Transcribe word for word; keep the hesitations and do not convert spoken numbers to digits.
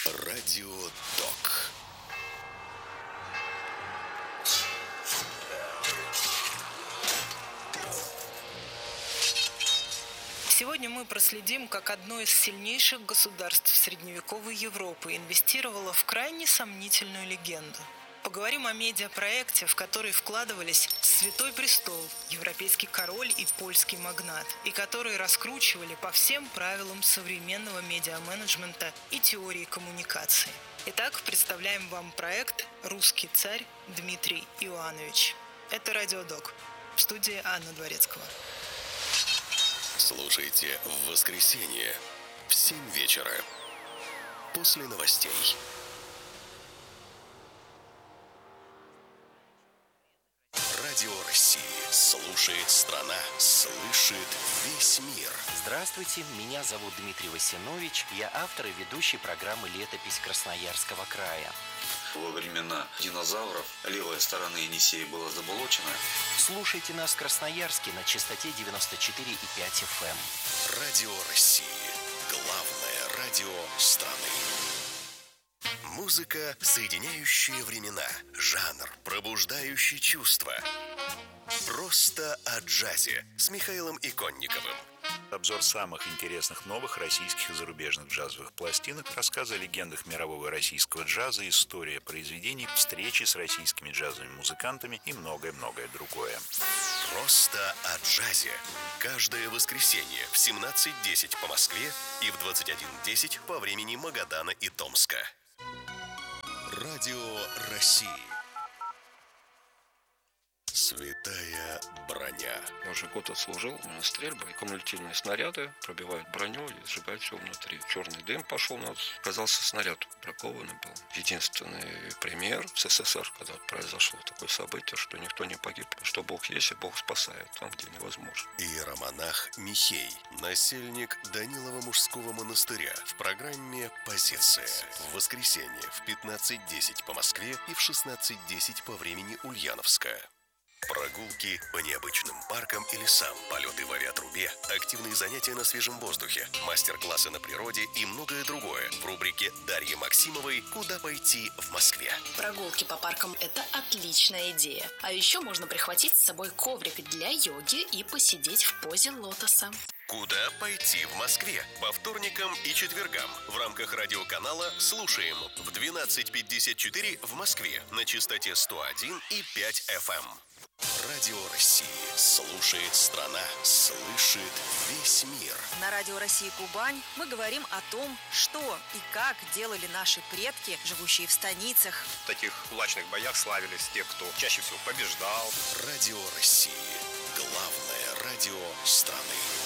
Радио Док. Сегодня мы проследим, как одно из сильнейших государств средневековой Европы инвестировало в крайне сомнительную легенду. Поговорим о медиапроекте, в который вкладывались Святой Престол, европейский король и польский магнат, и который раскручивали по всем правилам современного медиаменеджмента и теории коммуникации. Итак, представляем вам проект «Русский царь» Дмитрий Иоанович. Это Радио Док. В студии Анна Дворецкого. Слушайте в воскресенье в семь вечера после новостей. Радио России слушает страна, слышит весь мир. Здравствуйте, меня зовут Дмитрий Васинович, я автор и ведущий программы «Летопись Красноярского края». Во времена динозавров левая сторона Енисея была заболочена. Слушайте нас в Красноярске на частоте девяносто четыре и пять эф эм. Радио России. Главное радио страны. Музыка, соединяющая времена. Жанр, пробуждающий чувства. Просто о джазе с Михаилом Иконниковым. Обзор самых интересных новых российских и зарубежных джазовых пластинок, рассказы о легендах мирового и российского джаза, история произведений, встречи с российскими джазовыми музыкантами и многое-многое другое. Просто о джазе. Каждое воскресенье в семнадцать десять по Москве и в двадцать один десять по времени Магадана и Томска. Радио России. Святая броня. Я уже год отслужил, у меня стрельба, и кумулятивные снаряды пробивают броню и сжигают все внутри. Черный дым пошел, у нас оказался снаряд бракованный был. Единственный пример в СССР, когда произошло такое событие, что никто не погиб, что Бог есть и Бог спасает там, где невозможно. Иеромонах Михей, насельник Данилова мужского монастыря, в программе «Позиция». В воскресенье в пятнадцать десять по Москве и в шестнадцать десять по времени Ульяновска. Прогулки по необычным паркам и лесам, полеты в авиатрубе, активные занятия на свежем воздухе, мастер-классы на природе и многое другое в рубрике Дарьи Максимовой «Куда пойти в Москве». Прогулки по паркам – это отличная идея. А еще можно прихватить с собой коврик для йоги и посидеть в позе лотоса. Куда пойти в Москве? По вторникам и четвергам в рамках радиоканала слушаем в двенадцать пятьдесят четыре в Москве на частоте сто один и пять эф эм. Радио России слушает страна, слышит весь мир. На Радио России Кубань мы говорим о том, что и как делали наши предки, живущие в станицах. В таких кулачных боях славились те, кто чаще всего побеждал. Радио России. Главное радио страны.